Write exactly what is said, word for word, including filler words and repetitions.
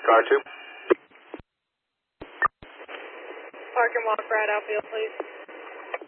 Car two. Park and walk right outfield, please.